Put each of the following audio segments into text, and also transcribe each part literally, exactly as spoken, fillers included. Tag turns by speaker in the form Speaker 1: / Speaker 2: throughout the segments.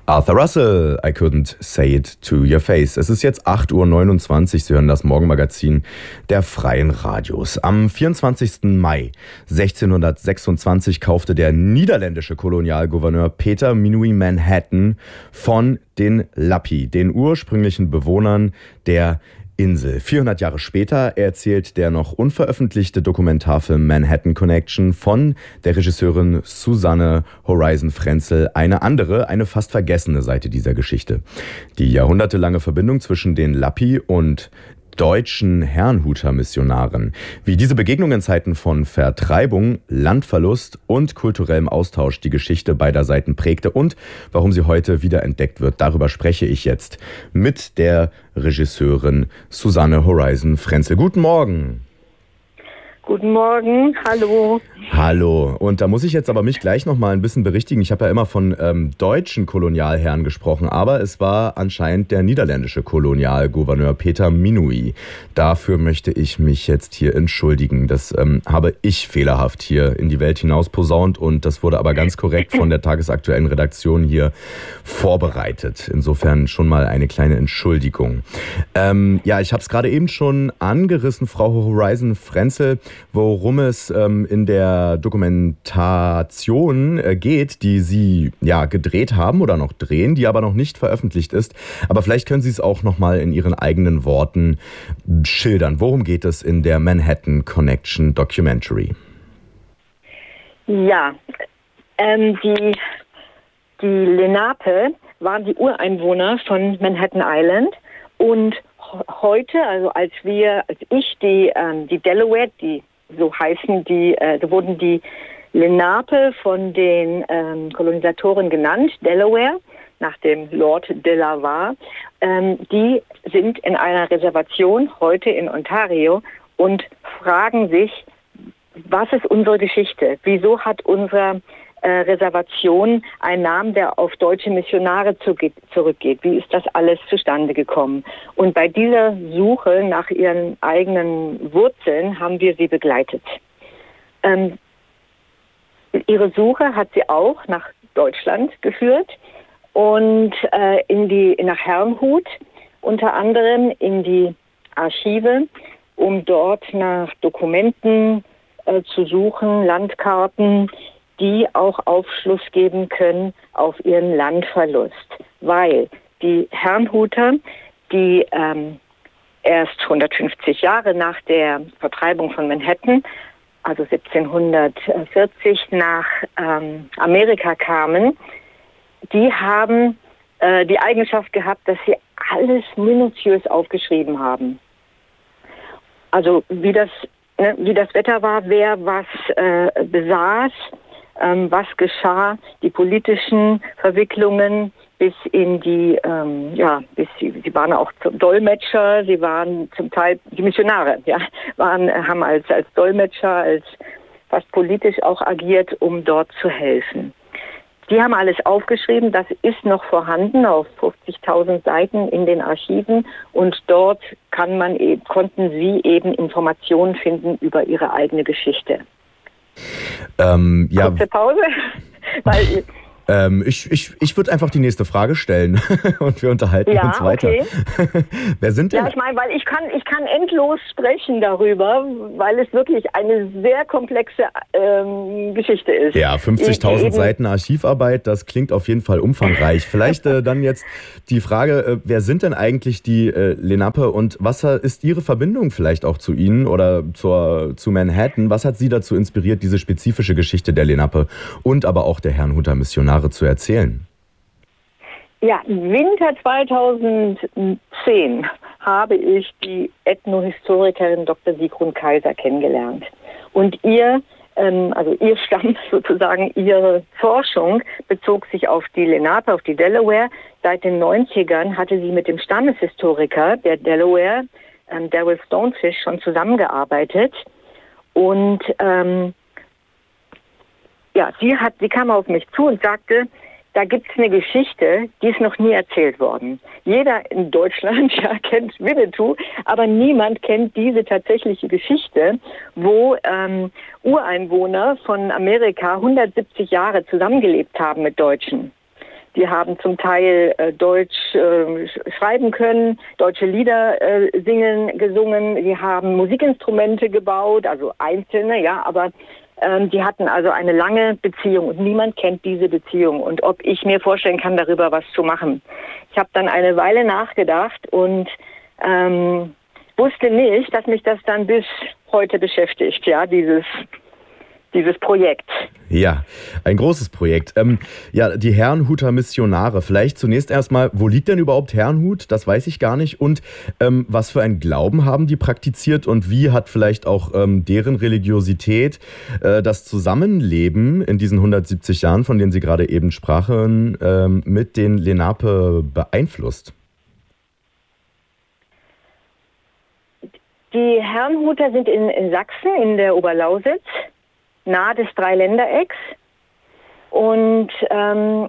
Speaker 1: Arthur Russell, I couldn't say it to your face. Es ist jetzt acht Uhr neunundzwanzig, Sie hören das Morgenmagazin der Freien Radios. Am vierundzwanzigsten Mai sechzehnhundertsechsundzwanzig kaufte der niederländische Kolonialgouverneur Peter Minuit Manhattan von den Lappi, den ursprünglichen Bewohnern der Insel. vierhundert Jahre später erzählt der noch unveröffentlichte Dokumentarfilm Manhattan Connection von der Regisseurin Susanne Horizon Frenzel eine andere, eine fast vergessene Seite dieser Geschichte. Die jahrhundertelange Verbindung zwischen den Lappi und deutschen Herrnhuter-Missionaren. Wie diese Begegnung in Zeiten von Vertreibung, Landverlust und kulturellem Austausch die Geschichte beider Seiten prägte und warum sie heute wiederentdeckt wird, darüber spreche ich jetzt mit der Regisseurin Susanne Horizon Frenzel. Guten Morgen.
Speaker 2: Guten Morgen, hallo.
Speaker 1: Hallo. Und da muss ich jetzt aber mich gleich noch mal ein bisschen berichtigen. Ich habe ja immer von ähm, deutschen Kolonialherren gesprochen, aber es war anscheinend der niederländische Kolonialgouverneur Peter Minuit. Dafür möchte ich mich jetzt hier entschuldigen. Das ähm, habe ich fehlerhaft hier in die Welt hinaus posaunt und das wurde aber ganz korrekt von der tagesaktuellen Redaktion hier vorbereitet. Insofern schon mal eine kleine Entschuldigung. Ähm, ja, ich habe es gerade eben schon angerissen, Frau Horizon Frenzel, worum es ähm, in der Dokumentation äh, geht, die Sie ja gedreht haben oder noch drehen, die aber noch nicht veröffentlicht ist. Aber vielleicht können Sie es auch noch mal in Ihren eigenen Worten schildern. Worum geht es in der Manhattan Connection Documentary?
Speaker 2: Ja, ähm, die, die Lenape waren die Ureinwohner von Manhattan Island und heute, also als wir, als ich die, ähm, die Delaware, die so heißen, die, äh, da wurden die Lenape von den ähm, Kolonisatoren genannt, Delaware, nach dem Lord Delaware. Ähm, die sind in einer Reservation heute in Ontario und fragen sich, was ist unsere Geschichte? Wieso hat unsere Äh, Reservation einen Namen, der auf deutsche Missionare zugeht, zurückgeht. Wie ist das alles zustande gekommen? Und bei dieser Suche nach ihren eigenen Wurzeln haben wir sie begleitet. Ähm, ihre Suche hat sie auch nach Deutschland geführt und äh, in die nach Herrnhut, unter anderem in die Archive, um dort nach Dokumenten äh, zu suchen, Landkarten, die auch Aufschluss geben können auf ihren Landverlust. Weil die Herrnhuter, die ähm, erst hundertfünfzig Jahre nach der Vertreibung von Manhattan, also siebzehnhundertvierzig, nach ähm, Amerika kamen, die haben äh, die Eigenschaft gehabt, dass sie alles minutiös aufgeschrieben haben. Also wie das, ne, wie das Wetter war, wer was äh, besaß, Ähm, was geschah, die politischen Verwicklungen bis in die, ähm, ja, bis sie, sie waren auch Dolmetscher, sie waren zum Teil, die Missionare, ja, waren, haben als, als Dolmetscher, als fast politisch auch agiert, um dort zu helfen. Die haben alles aufgeschrieben, das ist noch vorhanden auf fünfzigtausend Seiten in den Archiven und dort kann man, konnten sie eben Informationen finden über ihre eigene Geschichte.
Speaker 1: Ähm, ja,
Speaker 2: Kurze Pause, weil
Speaker 1: ähm, ich, ich, ich würde einfach die nächste Frage stellen und wir unterhalten
Speaker 2: ja,
Speaker 1: uns weiter.
Speaker 2: Okay.
Speaker 1: Wer sind denn?
Speaker 2: Ja, ich meine, weil ich kann, ich kann endlos sprechen darüber, weil es wirklich eine sehr komplexe ähm, Geschichte ist.
Speaker 1: Ja, fünfzigtausend Seiten Archivarbeit, das klingt auf jeden Fall umfangreich. Vielleicht äh, dann jetzt die Frage, äh, wer sind denn eigentlich die äh, Lenape und was ist Ihre Verbindung vielleicht auch zu Ihnen oder zur, zu Manhattan? Was hat Sie dazu inspiriert, diese spezifische Geschichte der Lenape und aber auch der Herrnhuter Missionare zu erzählen?
Speaker 2: Ja, Winter zweitausendzehn habe ich die Ethnohistorikerin Doktor Sigrun Kaiser kennengelernt. Und ihr, ähm, also ihr Stamm sozusagen, ihre Forschung bezog sich auf die Lenape, auf die Delaware. Seit den neunzigern hatte sie mit dem Stammeshistoriker der Delaware, ähm, Daryl Stonefish, schon zusammengearbeitet. Und ähm, ja, sie hat, sie kam auf mich zu und sagte, da gibt es eine Geschichte, die ist noch nie erzählt worden. Jeder in Deutschland ja, kennt Winnetou, aber niemand kennt diese tatsächliche Geschichte, wo ähm, Ureinwohner von Amerika hundertsiebzig Jahre zusammengelebt haben mit Deutschen. die haben zum Teil äh, Deutsch äh, schreiben können, deutsche Lieder äh, singen, gesungen, die haben Musikinstrumente gebaut, also einzelne, ja, aber ähm, die hatten also eine lange Beziehung und niemand kennt diese Beziehung und ob ich mir vorstellen kann, darüber was zu machen. Ich habe dann eine Weile nachgedacht und ähm, wusste nicht, dass mich das dann bis heute beschäftigt, ja, dieses, dieses Projekt.
Speaker 1: Ja, ein großes Projekt. Ähm, ja, die Herrnhuter Missionare. Vielleicht zunächst erstmal, wo liegt denn überhaupt Herrnhut? Das weiß ich gar nicht. Und ähm, was für einen Glauben haben die praktiziert und wie hat vielleicht auch ähm, deren Religiosität äh, das Zusammenleben in diesen hundertsiebzig Jahren, von denen Sie gerade eben sprachen, ähm, mit den Lenape beeinflusst?
Speaker 2: Die Herrnhuter sind in, in Sachsen, in der Oberlausitz, nahe des Dreiländerecks. Und ähm,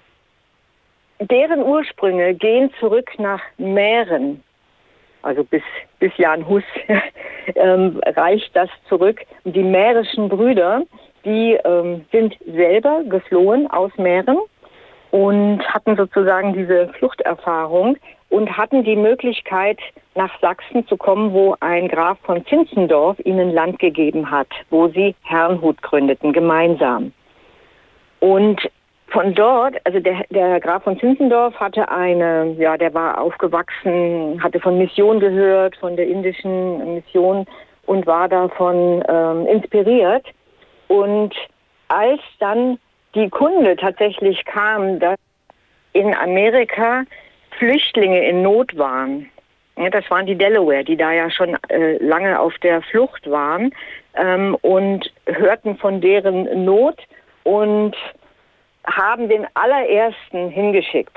Speaker 2: deren Ursprünge gehen zurück nach Mähren. Also bis, bis Jan Hus ähm, reicht das zurück. Die mährischen Brüder, die ähm, sind selber geflohen aus Mähren und hatten sozusagen diese Fluchterfahrung und hatten die Möglichkeit, nach Sachsen zu kommen, wo ein Graf von Zinzendorf ihnen Land gegeben hat, wo sie Herrnhut gründeten, gemeinsam. Und von dort, also der, der Graf von Zinzendorf hatte eine, ja, der war aufgewachsen, hatte von Mission gehört, von der indischen Mission und war davon ähm, inspiriert. Und als dann die Kunde tatsächlich kam, dass in Amerika Flüchtlinge in Not waren. Ja, das waren die Delaware, die da ja schon äh, lange auf der Flucht waren ähm, und hörten von deren Not und haben den allerersten hingeschickt.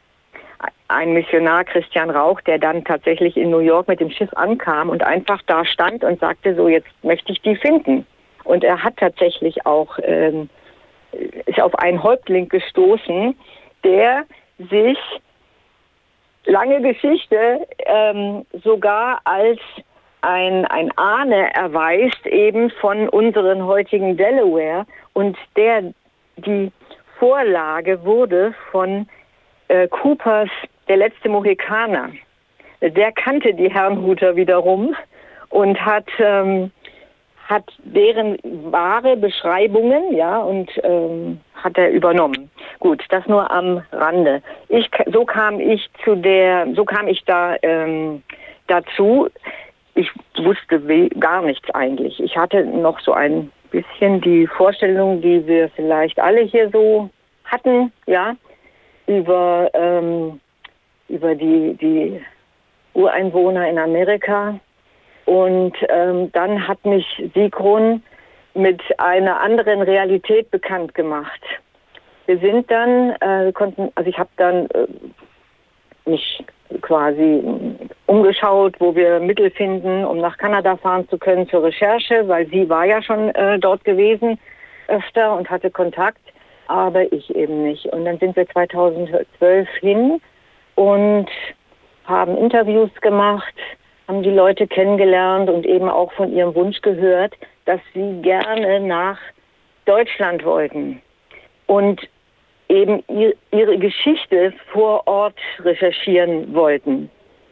Speaker 2: Ein Missionar, Christian Rauch, der dann tatsächlich in New York mit dem Schiff ankam und einfach da stand und sagte, so jetzt möchte ich die finden. Und er hat tatsächlich auch, ähm, ist auf einen Häuptling gestoßen, der sich, lange Geschichte, ähm, sogar als ein, ein Ahne erweist eben von unseren heutigen Delaware und der die Vorlage wurde von äh, Coopers Der letzte Mohikaner. Der kannte die Herrnhuter wiederum und hat ähm, hat deren wahre Beschreibungen, ja, und ähm, hat er übernommen. Gut, das nur am Rande. Ich, so kam ich zu der, so kam ich da ähm, dazu. Ich wusste we- gar nichts eigentlich. Ich hatte noch so ein bisschen die Vorstellung, die wir vielleicht alle hier so hatten, ja, über ähm, über die die Ureinwohner in Amerika. Und ähm, dann hat mich Sigrun mit einer anderen Realität bekannt gemacht. Wir sind dann, äh, wir konnten, also ich habe dann äh, mich quasi umgeschaut, wo wir Mittel finden, um nach Kanada fahren zu können zur Recherche, weil sie war ja schon äh, dort gewesen öfter und hatte Kontakt, aber ich eben nicht. Und dann sind wir zweitausendzwölf hin und haben Interviews gemacht, haben die Leute kennengelernt und eben auch von ihrem Wunsch gehört, dass sie gerne nach Deutschland wollten und eben ihre Geschichte vor Ort recherchieren wollten.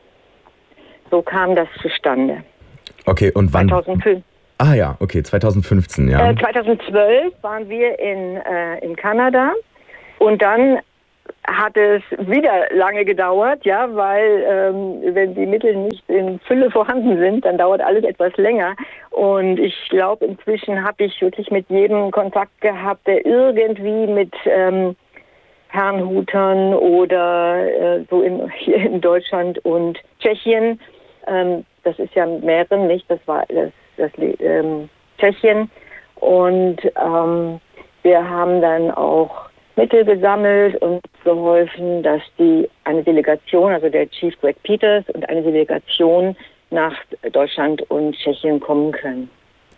Speaker 2: So kam das zustande.
Speaker 1: Okay, und wann?
Speaker 2: zweitausendfünf.
Speaker 1: Ah ja, okay, zweitausendfünfzehn, ja.
Speaker 2: Äh, zweitausendzwölf waren wir in, äh, in Kanada und dann hat es wieder lange gedauert, ja, weil ähm, wenn die Mittel nicht in Fülle vorhanden sind, dann dauert alles etwas länger. Und ich glaube, inzwischen habe ich wirklich mit jedem Kontakt gehabt, der irgendwie mit ähm, Herrnhutern oder äh, so in, hier in Deutschland und Tschechien, ähm, das ist ja Mähren, nicht, das war das, das ähm, Tschechien. Und ähm, wir haben dann auch Mittel gesammelt und geholfen, dass die eine Delegation, also der Chief Greg Peters und eine Delegation nach Deutschland und Tschechien kommen können.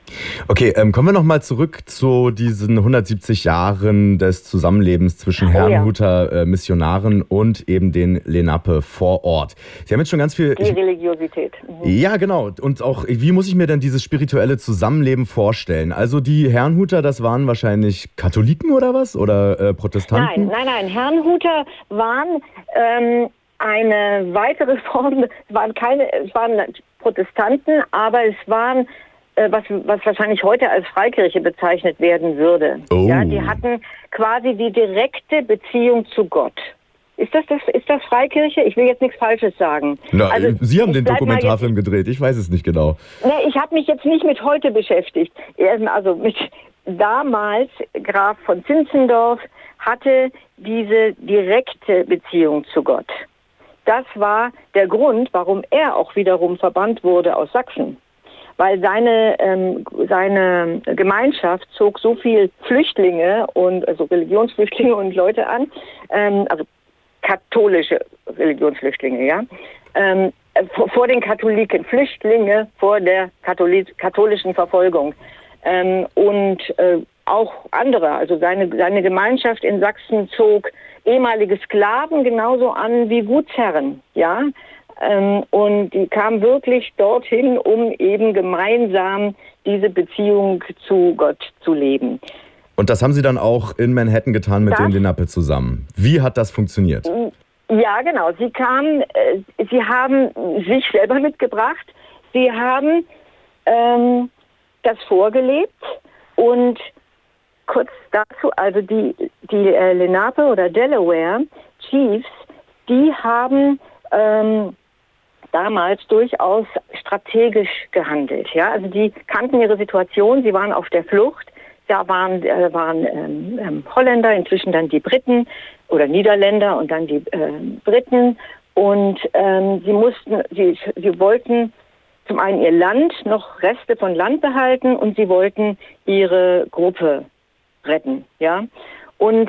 Speaker 1: Okay, ähm, kommen wir nochmal zurück zu diesen hundertsiebzig Jahren des Zusammenlebens zwischen
Speaker 2: Oh,
Speaker 1: Herrnhuter äh, Missionaren und eben den Lenape vor Ort. Sie haben jetzt schon ganz viel...
Speaker 2: Die Religiosität.
Speaker 1: Mhm. Ja, genau. Und auch, wie muss ich mir denn dieses spirituelle Zusammenleben vorstellen? Also die Herrnhuter, das waren wahrscheinlich Katholiken oder was? Oder äh, Protestanten?
Speaker 2: Nein, nein, nein. Herrnhuter waren ähm, eine weitere Form, es waren keine, es waren Protestanten, aber es waren Was, was wahrscheinlich heute als Freikirche bezeichnet werden würde.
Speaker 1: Oh.
Speaker 2: Ja, die hatten quasi die direkte Beziehung zu Gott. Ist das, das, ist das Freikirche? Ich will jetzt nichts Falsches sagen.
Speaker 1: Na,
Speaker 2: also,
Speaker 1: Sie haben den Dokumentarfilm gedreht, ich weiß es nicht genau.
Speaker 2: Ne, ich habe mich jetzt nicht mit heute beschäftigt. Also mit damals, Graf von Zinzendorf hatte diese direkte Beziehung zu Gott. Das war der Grund, warum er auch wiederum verbannt wurde aus Sachsen. Weil seine, ähm, seine Gemeinschaft zog so viel Flüchtlinge und also Religionsflüchtlinge und Leute an, ähm, also katholische Religionsflüchtlinge, ja, ähm, vor, vor den Katholiken, Flüchtlinge vor der Katholi- katholischen Verfolgung ähm, und äh, auch andere, also seine, seine Gemeinschaft in Sachsen zog ehemalige Sklaven genauso an wie Gutsherren, ja. Ähm, und die kamen wirklich dorthin, um eben gemeinsam diese Beziehung zu Gott zu leben.
Speaker 1: Und das haben Sie dann auch in Manhattan getan mit
Speaker 2: das,
Speaker 1: den Lenape zusammen. Wie hat das funktioniert?
Speaker 2: Ja, genau. Sie kamen, äh, sie haben sich selber mitgebracht. Sie haben ähm, das vorgelebt und kurz dazu, also die, die äh, Lenape oder Delaware Chiefs, die haben ähm, damals durchaus strategisch gehandelt. Ja? Also die kannten ihre Situation, sie waren auf der Flucht. Da waren, äh, waren ähm, ähm, Holländer, inzwischen dann die Briten oder Niederländer und dann die äh, Briten. Und ähm, sie mussten, sie, sie wollten zum einen ihr Land, noch Reste von Land behalten und sie wollten ihre Gruppe retten. Ja? Und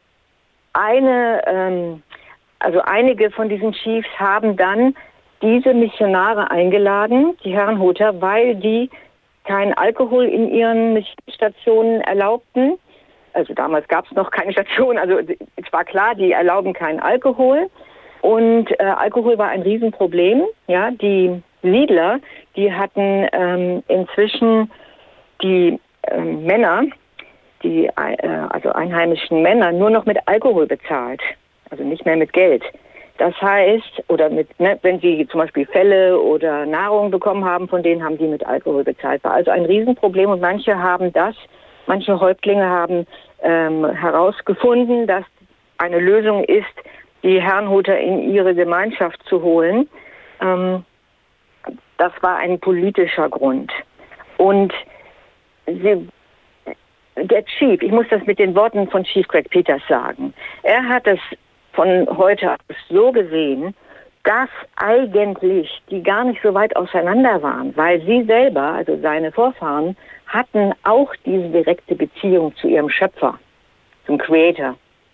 Speaker 2: eine, ähm, also einige von diesen Chiefs haben dann diese Missionare eingeladen, die Herrnhuter, weil die keinen Alkohol in ihren Stationen erlaubten. Also damals gab es noch keine Station, also es war klar, die erlauben keinen Alkohol. Und äh, Alkohol war ein Riesenproblem. Ja, die Siedler, die hatten ähm, inzwischen die äh, Männer, die äh, also einheimischen Männer, nur noch mit Alkohol bezahlt, also nicht mehr mit Geld. Das heißt, oder mit, ne, wenn sie zum Beispiel Felle oder Nahrung bekommen haben, von denen haben die mit Alkohol bezahlt. War also ein Riesenproblem und manche haben das, manche Häuptlinge haben ähm, herausgefunden, dass eine Lösung ist, die Herrnhuter in ihre Gemeinschaft zu holen. Ähm, das war ein politischer Grund. Und sie, der Chief, ich muss das mit den Worten von Chief Craig Peters sagen, er hat es von heute aus so gesehen, dass eigentlich die gar nicht so weit auseinander waren, weil sie selber, also seine Vorfahren, hatten auch diese direkte Beziehung zu ihrem Schöpfer, zum Creator.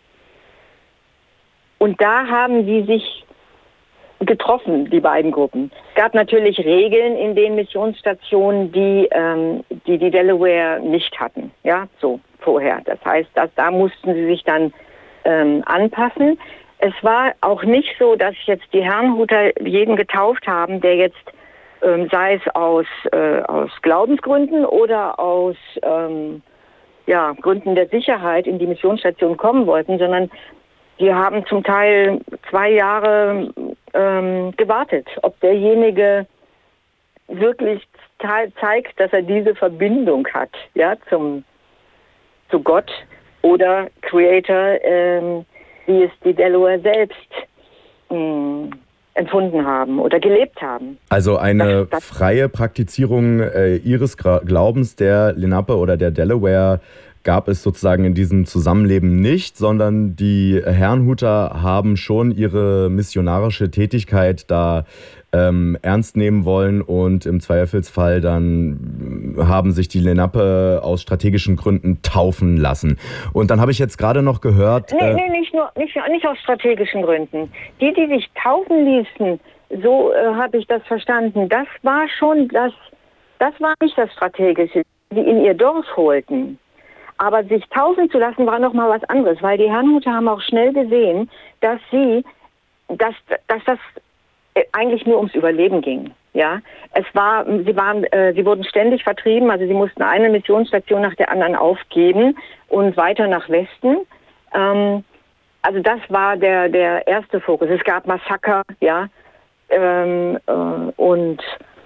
Speaker 2: Und da haben die sich getroffen, die beiden Gruppen. Es gab natürlich Regeln in den Missionsstationen, die ähm, die, die Delaware nicht hatten, ja, so vorher. Das heißt, dass, da mussten sie sich dann ähm, anpassen. Es war auch nicht so, dass jetzt die Herrnhuter jeden getauft haben, der jetzt, ähm, sei es aus, äh, aus Glaubensgründen oder aus ähm, ja, Gründen der Sicherheit in die Missionsstation kommen wollten, sondern die haben zum Teil zwei Jahre ähm, gewartet, ob derjenige wirklich zeigt, dass er diese Verbindung hat, ja, zum, zu Gott oder Creator, ähm, wie es die Delaware selbst mh, empfunden haben oder gelebt haben.
Speaker 1: Also eine
Speaker 2: das, das
Speaker 1: freie Praktizierung äh, ihres Gra- Glaubens der Lenape oder der Delaware gab es sozusagen in diesem Zusammenleben nicht, sondern die Herrnhuter haben schon ihre missionarische Tätigkeit da ähm, ernst nehmen wollen und im Zweifelsfall dann haben sich die Lenape aus strategischen Gründen taufen lassen. Und dann habe ich jetzt gerade noch gehört...
Speaker 2: Nee,
Speaker 1: äh,
Speaker 2: nee, nicht nur, nicht, nicht aus strategischen Gründen. Die, die sich taufen ließen, so äh, habe ich das verstanden, das war schon das Das war nicht das Strategische, die in ihr Dorf holten. Aber sich taufen zu lassen, war noch mal was anderes, weil die Herrnhuter haben auch schnell gesehen, dass sie, dass, dass das eigentlich nur ums Überleben ging. Ja, es war, sie waren, äh, sie wurden ständig vertrieben, also sie mussten eine Missionsstation nach der anderen aufgeben und weiter nach Westen. Ähm, also das war der der erste Fokus. Es gab Massaker, ja, ähm, äh, und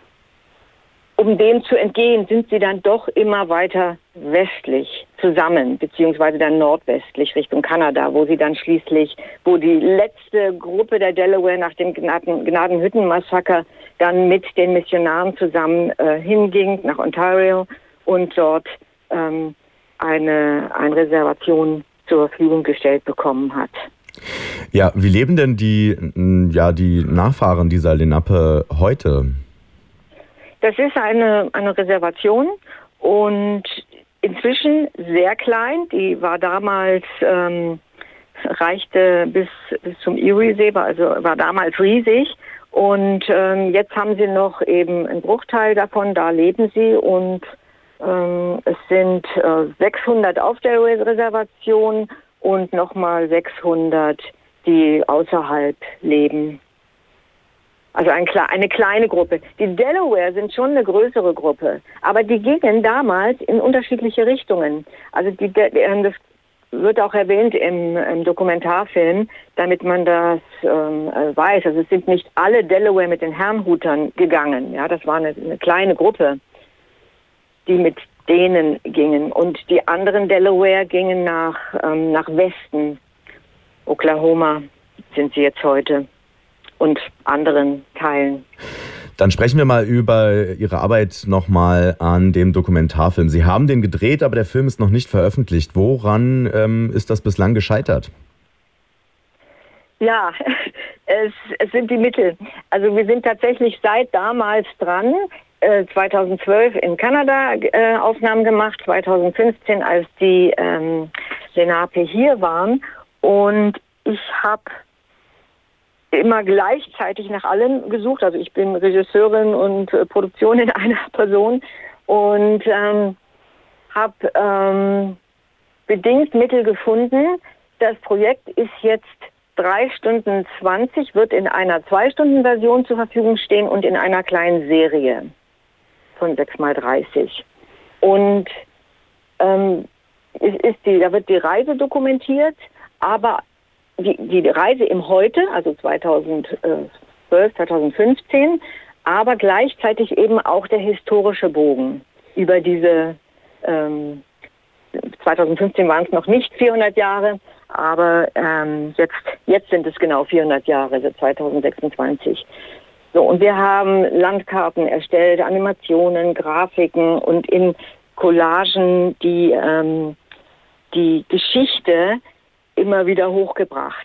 Speaker 2: um dem zu entgehen, sind sie dann doch immer weiter westlich zusammen, beziehungsweise dann nordwestlich Richtung Kanada, wo sie dann schließlich, wo die letzte Gruppe der Delaware nach dem Gnaden, Gnadenhütten-Massaker dann mit den Missionaren zusammen äh, hinging nach Ontario und dort ähm, eine, eine Reservation zur Verfügung gestellt bekommen hat.
Speaker 1: Ja, wie leben denn die, ja, die Nachfahren dieser Lenape heute?
Speaker 2: Das ist eine, eine Reservation und inzwischen sehr klein. Die war damals, ähm, reichte bis, bis zum Eriesee, war, also war damals riesig. Und ähm, jetzt haben sie noch eben einen Bruchteil davon, da leben sie. Und ähm, es sind äh, sechshundert auf der Reservation und nochmal sechshundert, die außerhalb leben. Also ein, eine kleine Gruppe. Die Delaware sind schon eine größere Gruppe, aber die gingen damals in unterschiedliche Richtungen. Also die, das wird auch erwähnt im, im Dokumentarfilm, damit man das ähm, weiß. Also es sind nicht alle Delaware mit den Herrnhutern gegangen. Ja, das war eine, eine kleine Gruppe, die mit denen gingen. Und die anderen Delaware gingen nach, ähm, nach Westen. Oklahoma sind sie jetzt heute. Und anderen Teilen.
Speaker 1: Dann sprechen wir mal über Ihre Arbeit nochmal an dem Dokumentarfilm. Sie haben den gedreht, aber der Film ist noch nicht veröffentlicht. Woran ähm, ist das bislang gescheitert?
Speaker 2: Ja, es, es sind die Mittel. Also wir sind tatsächlich seit damals dran, äh, zweitausendzwölf in Kanada äh, Aufnahmen gemacht, zweitausendfünfzehn, als die ähm, Lenape hier waren. Und ich habe immer gleichzeitig nach allem gesucht. Also ich bin Regisseurin und äh, Produktion in einer Person und ähm, habe ähm, bedingt Mittel gefunden. Das Projekt ist jetzt drei Stunden zwanzig, wird in einer zwei-Stunden-Version zur Verfügung stehen und in einer kleinen Serie von sechs mal dreißig. Und ähm, es ist die, da wird die Reise dokumentiert, aber Die, die Reise im Heute, also zweitausendzwölf, zweitausendfünfzehn, aber gleichzeitig eben auch der historische Bogen über diese, ähm, zweitausendfünfzehn waren es noch nicht vierhundert Jahre, aber ähm, jetzt, jetzt sind es genau vierhundert Jahre, also zweitausendsechsundzwanzig. So, und wir haben Landkarten erstellt, Animationen, Grafiken und in Collagen die, ähm, die Geschichte immer wieder hochgebracht.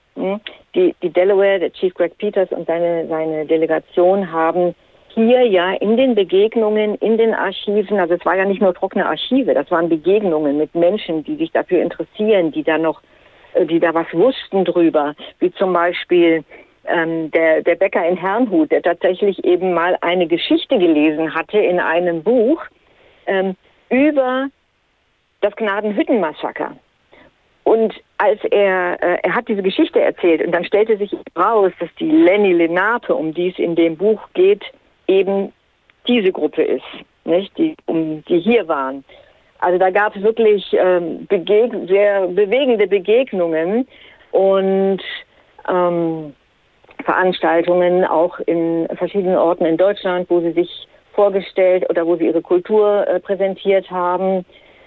Speaker 2: Die, die Delaware, der Chief Greg Peters und seine, seine Delegation haben hier ja in den Begegnungen, in den Archiven, also es war ja nicht nur trockene Archive, das waren Begegnungen mit Menschen, die sich dafür interessieren, die da noch, die da was wussten drüber, wie zum Beispiel ähm, der, der Bäcker in Herrnhut, der tatsächlich eben mal eine Geschichte gelesen hatte in einem Buch ähm, über das Gnadenhütten-Massaker. Und als er, äh, er hat diese Geschichte erzählt und dann stellte sich raus, dass die Lenni Lenape, um die es in dem Buch geht, eben diese Gruppe ist, nicht? Die, um die hier waren. Also da gab es wirklich ähm, begeg- sehr bewegende Begegnungen und ähm, Veranstaltungen auch in verschiedenen Orten in Deutschland, wo sie sich vorgestellt oder wo sie ihre Kultur äh, präsentiert haben.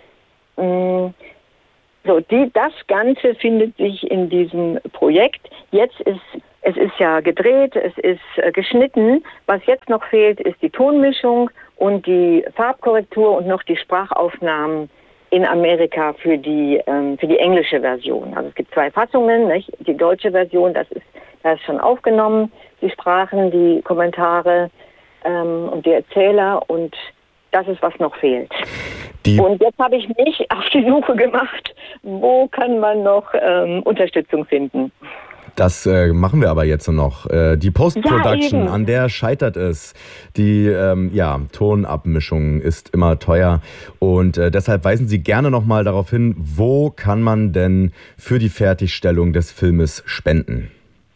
Speaker 2: Ähm, So, die, das Ganze findet sich in diesem Projekt. Jetzt ist, es ist ja gedreht, es ist äh, geschnitten. Was jetzt noch fehlt, ist die Tonmischung und die Farbkorrektur und noch die Sprachaufnahmen in Amerika für die, ähm, für die englische Version. Also es gibt zwei Fassungen, nicht? Die deutsche Version, das ist, das ist schon aufgenommen, die Sprachen, die Kommentare ähm, und die Erzähler, und das ist, was noch fehlt. Die und jetzt habe ich mich auf die Suche gemacht, wo kann man noch ähm, Unterstützung finden.
Speaker 1: Das äh, machen wir aber jetzt noch. Äh, die Post-Production, ja, an der scheitert es. Die ähm, ja, Tonabmischung ist immer teuer und äh, deshalb weisen Sie gerne nochmal darauf hin, wo kann man denn für die Fertigstellung des Filmes spenden?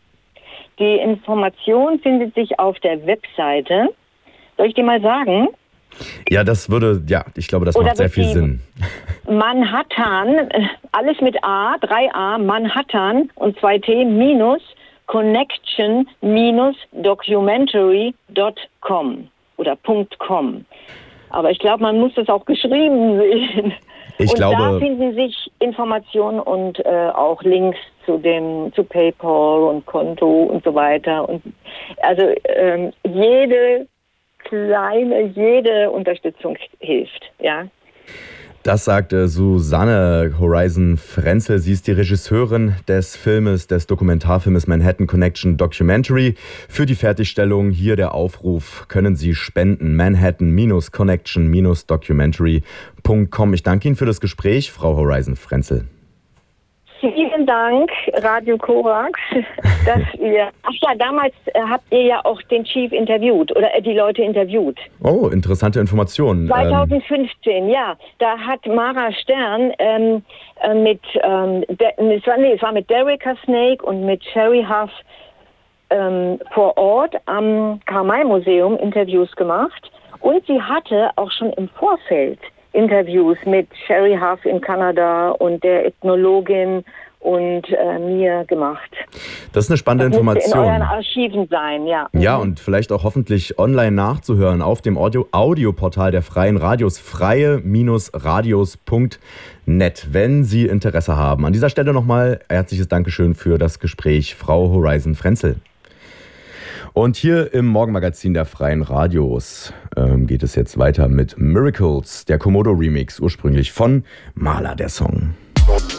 Speaker 2: Die Information findet sich auf der Webseite. Soll ich dir mal sagen?
Speaker 1: Ja, das würde, ja, ich glaube, das Oder macht sehr viel Sinn.
Speaker 2: Manhattan, alles mit A, drei A, Manhattan und zwei T minus connection minus documentary Punkt com oder .com. Aber ich glaube, man muss das auch geschrieben sehen.
Speaker 1: Ich
Speaker 2: und
Speaker 1: glaube,
Speaker 2: da finden sich Informationen und äh, auch Links zu dem zu PayPal und Konto und so weiter. Und also ähm, jede kleine, jede Unterstützung hilft, ja.
Speaker 1: Das sagte Susanne Horizon-Frenzel. Sie ist die Regisseurin des Filmes, des Dokumentarfilmes Manhattan Connection Documentary. Für die Fertigstellung hier der Aufruf, können Sie spenden, manhattan connection documentary Punkt com. Ich danke Ihnen für das Gespräch, Frau Horizon-Frenzel.
Speaker 2: Vielen Dank, Radio Korax, dass ihr... Ach ja, damals äh, habt ihr ja auch den Chief interviewt oder äh, die Leute interviewt.
Speaker 1: Oh, interessante Informationen.
Speaker 2: zwanzig fünfzehn, ähm, ja. Da hat Mara Stern ähm, äh, mit... Ähm, de, es, war, nee, es war mit Derica Snake und mit Sherry Huff ähm, vor Ort am Karl-May-Museum Interviews gemacht. Und sie hatte auch schon im Vorfeld Interviews mit Sherry Huff in Kanada und der Ethnologin und äh, mir gemacht.
Speaker 1: Das ist eine spannende das Information.
Speaker 2: In euren Archiven sein, ja.
Speaker 1: Ja, und vielleicht auch hoffentlich online nachzuhören auf dem Audio- Audioportal der Freien Radios, freie Radios Punkt net, wenn Sie Interesse haben. An dieser Stelle nochmal herzliches Dankeschön für das Gespräch, Frau Horizon-Frenzel. Und hier im Morgenmagazin der Freien Radios ähm, geht es jetzt weiter mit Miracles, der Komodo-Remix, ursprünglich von Maler, der Song.